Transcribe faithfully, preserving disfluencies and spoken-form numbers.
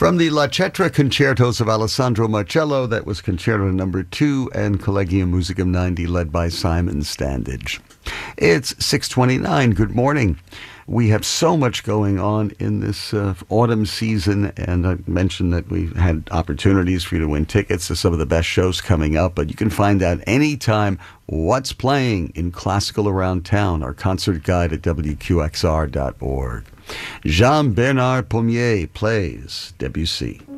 From the La Cetra Concertos of Alessandro Marcello, that was Concerto number two, and Collegium Musicum ninety, led by Simon Standage. It's six twenty-nine. Good morning. We have so much going on in this uh, autumn season, and I mentioned that we've had opportunities for you to win tickets to some of the best shows coming up, but you can find out anytime what's playing in Classical Around Town, our concert guide at W Q X R dot org. Jean-Bernard Pommier plays Debussy.